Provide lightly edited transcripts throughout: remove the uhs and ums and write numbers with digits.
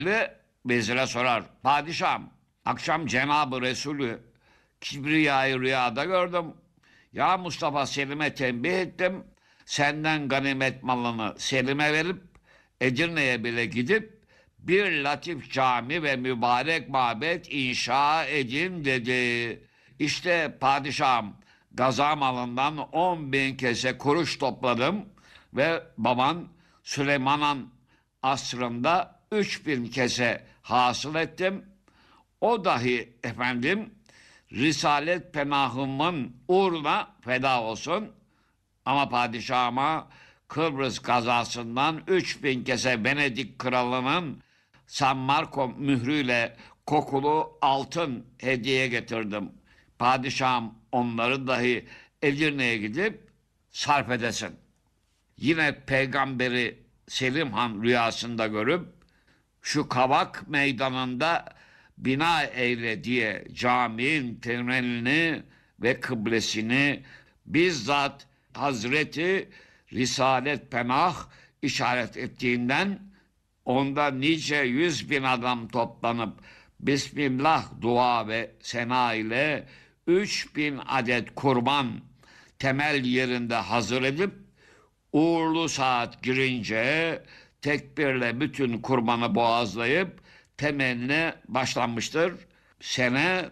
vezire sorar. Padişahım, akşam Cenab-ı Resulü Kibriya'yı rüyada gördüm. Ya Mustafa, Selim'e tembih ettim. Senden ganimet malını Selim'e verip Edirne'ye bile gidip bir latif cami ve mübarek mabet inşa edin dedi. İşte padişahım, gaza malından 10 bin kese kuruş topladım ve baban Süleyman'ın asrında 3 bin kese hasıl ettim. O dahi efendim Risalet penahımın uğruna feda olsun. Ama padişahıma Kıbrıs kazasından 3 bin kese Venedik kralının San Marco mührüyle kokulu altın hediye getirdim. Padişahım onları dahi Edirne'ye gidip sarf edesin. Yine peygamberi Selim Han rüyasında görüp şu Kavak meydanında bina eyle diye caminin temelini ve kıblesini bizzat Hazreti Risalet Penah işaret ettiğinden onda nice 100 bin adam toplanıp Bismillah dua ve sena ile 3 bin adet kurban temel yerinde hazır edip uğurlu saat girince tekbirle bütün kurbanı boğazlayıp temeline başlanmıştır. Sene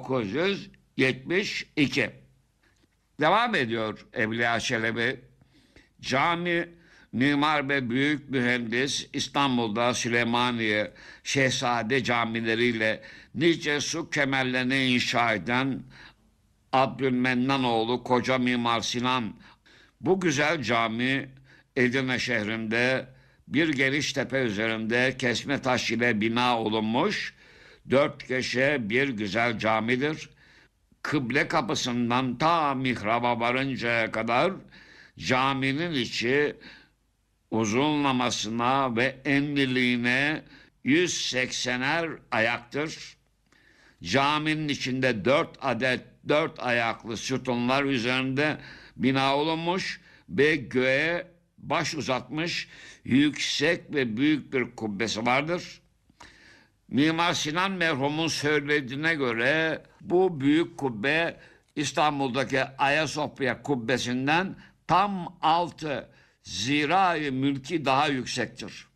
972. Devam ediyor Evliya Çelebi. Cami mimar ve büyük mühendis İstanbul'da Süleymaniye Şehzade camileriyle nice su kemerlerini inşa eden Abdülmennanoğlu Koca Mimar Sinan. Bu güzel cami Edirne şehrinde bir geniş tepe üzerinde kesme taş ile bina olunmuş 4 köşe bir güzel camidir. Kıble kapısından ta mihraba varıncaya kadar caminin içi uzunlamasına ve enliliğine 180'er ayaktır. Caminin içinde 4 adet 4 ayaklı sütunlar üzerinde bina olunmuş ve göğe baş uzatmış yüksek ve büyük bir kubbesi vardır. Mimar Sinan merhumun söylediğine göre bu büyük kubbe İstanbul'daki Ayasofya kubbesinden tam 6 zira-i mülki daha yüksektir.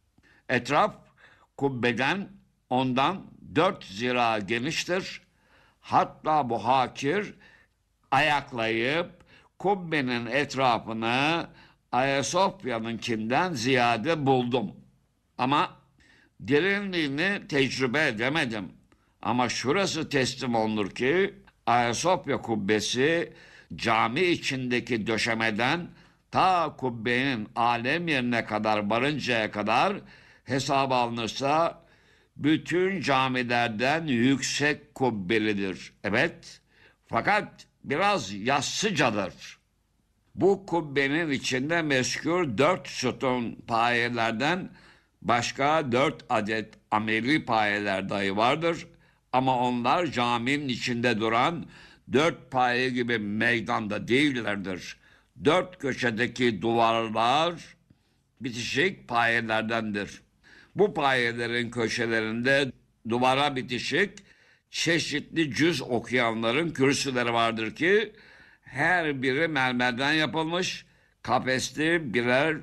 Etraf kubbeden ondan 4 zira geniştir. Hatta bu hakir ayaklayıp kubbenin etrafını Ayasofya'nınkinden ziyade buldum. Ama derinliğini tecrübe edemedim. Ama şurası teslim olunur ki Ayasofya kubbesi cami içindeki döşemeden ta kubbenin alem yerine kadar varıncaya kadar hesaba alınırsa bütün camilerden yüksek kubbelidir. Evet, fakat biraz yassıcadır. Bu kubbenin içinde mezkür 4 sütun payelerden başka 4 adet ameli payeler dahi vardır. Ama onlar caminin içinde duran 4 paye gibi meydanda değillerdir. 4 köşedeki duvarlar bitişik payelerdendir. Bu payelerin köşelerinde duvara bitişik çeşitli cüz okuyanların kürsüleri vardır ki her biri mermerden yapılmış kafesli birer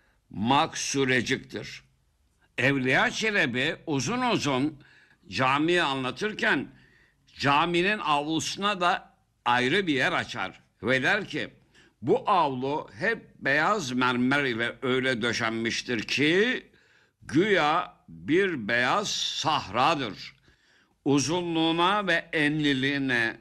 maksureciktir. Evliya Çelebi uzun uzun camiyi anlatırken caminin avlusuna da ayrı bir yer açar ve der ki bu avlu hep beyaz mermer ile öyle döşenmiştir ki güya bir beyaz sahradır. Uzunluğuna ve enliliğine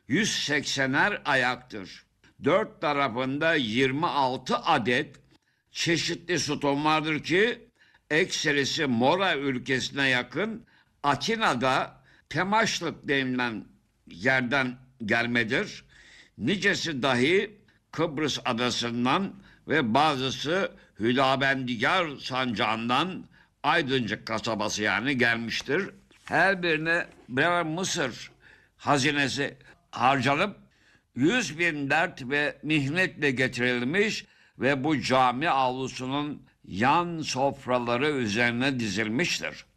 180'er ayaktır. 4 tarafında 26 adet çeşitli sütun vardır ki ekserisi Mora ülkesine yakın Atina'da Temaşlık denilen yerden gelmedir. Nicesi dahi Kıbrıs adasından ve bazısı Hüdavendigar sancağından Aydıncık kasabası yani gelmiştir. Her birine birer Mısır hazinesi harcanıp 100.000 dert ve mihnetle getirilmiş ve bu cami avlusunun yan sofraları üzerine dizilmiştir.